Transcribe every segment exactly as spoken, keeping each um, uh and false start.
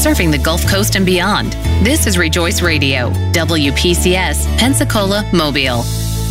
serving the Gulf Coast and beyond. This is Rejoice Radio, W P C S, Pensacola, Mobile.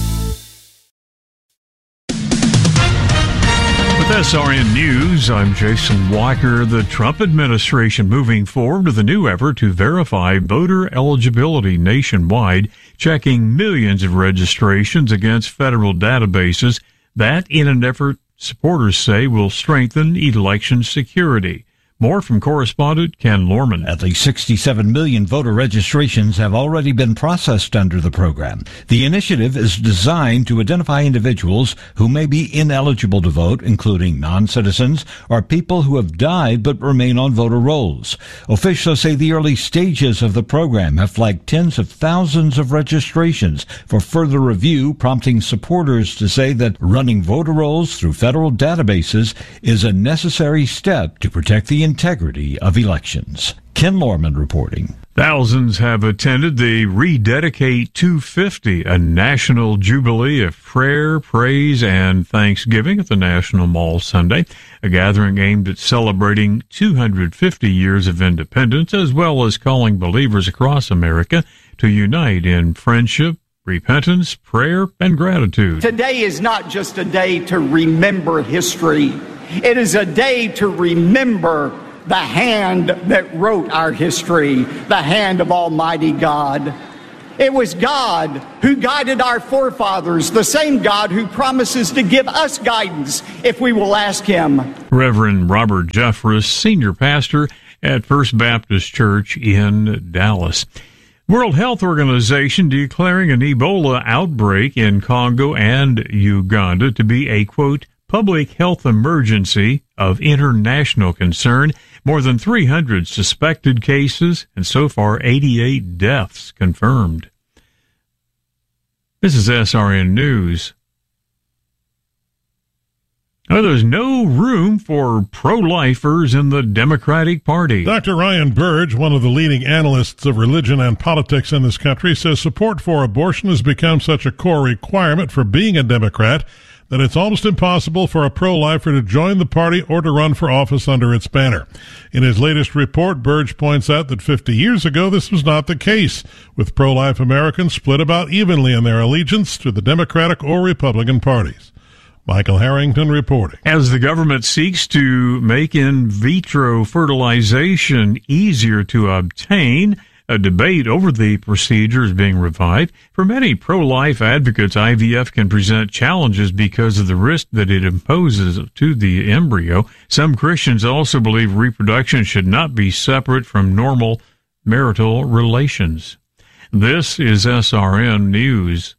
With S R N News, I'm Jason Walker. The Trump administration moving forward with a new effort to verify voter eligibility nationwide, checking millions of registrations against federal databases. That in an effort supporters say will strengthen election security. More from correspondent Ken Lorman. At least sixty-seven million voter registrations have already been processed under the program. The initiative is designed to identify individuals who may be ineligible to vote, including non-citizens or people who have died but remain on voter rolls. Officials say the early stages of the program have flagged tens of thousands of registrations for further review, prompting supporters to say that running voter rolls through federal databases is a necessary step to protect the integrity of elections. Ken Lorman reporting. Thousands have attended the Rededicate two fifty, a national jubilee of prayer, praise, and thanksgiving at the National Mall Sunday, a gathering aimed at celebrating two hundred fifty years of independence, as well as calling believers across America to unite in friendship, repentance, prayer, and gratitude. Today is not just a day to remember history. It is a day to remember the hand that wrote our history, the hand of Almighty God. It was God who guided our forefathers, the same God who promises to give us guidance if we will ask Him. Reverend Robert Jeffress, senior pastor at First Baptist Church in Dallas. World Health Organization declaring an Ebola outbreak in Congo and Uganda to be a, quote, public health emergency of international concern. More than three hundred suspected cases and so far eighty-eight deaths confirmed. This is S R N News. Now, there's no room for pro-lifers in the Democratic Party. Doctor Ryan Burge, one of the leading analysts of religion and politics in this country, says support for abortion has become such a core requirement for being a Democrat that it's almost impossible for a pro-lifer to join the party or to run for office under its banner. In his latest report, Burge points out that fifty years ago, this was not the case, with pro-life Americans split about evenly in their allegiance to the Democratic or Republican parties. Michael Harrington reporting. As the government seeks to make in vitro fertilization easier to obtain, a debate over the procedure is being revived. For many pro-life advocates, I V F can present challenges because of the risk that it imposes to the embryo. Some Christians also believe reproduction should not be separate from normal marital relations. This is S R N News.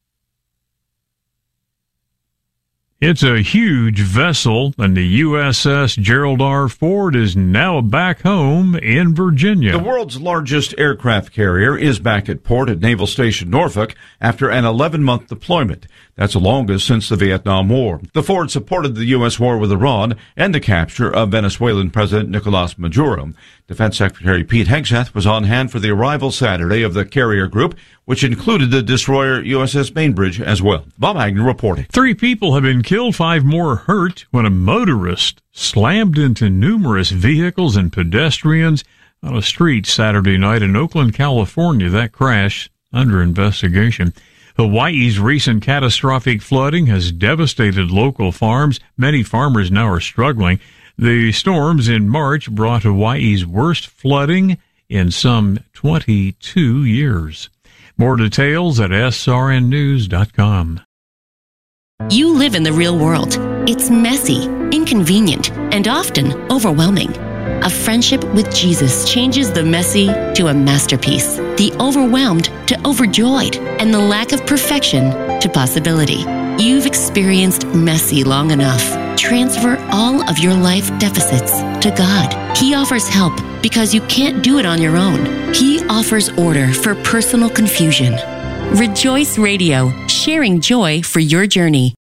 It's a huge vessel, and the U S S Gerald R. Ford is now back home in Virginia. The world's largest aircraft carrier is back at port at Naval Station Norfolk after an eleven-month deployment. That's the longest since the Vietnam War. The Ford supported the U S war with Iran and the capture of Venezuelan President Nicolas Maduro. Defense Secretary Pete Hegseth was on hand for the arrival Saturday of the carrier group, which included the destroyer U S S Bainbridge as well. Bob Agnew reporting. Three people have been killed, five more hurt when a motorist slammed into numerous vehicles and pedestrians on a street Saturday night in Oakland, California. That crash under investigation. Hawaii's recent catastrophic flooding has devastated local farms. Many farmers now are struggling. The storms in March brought Hawaii's worst flooding in some twenty-two years. More details at S R N news dot com. You live in the real world. It's messy, inconvenient, and often overwhelming. A friendship with Jesus changes the messy to a masterpiece, the overwhelmed to overjoyed, and the lack of perfection to possibility. You've experienced messy long enough. Transfer all of your life deficits to God. He offers help because you can't do it on your own. He offers order for personal confusion. Rejoice Radio, sharing joy for your journey.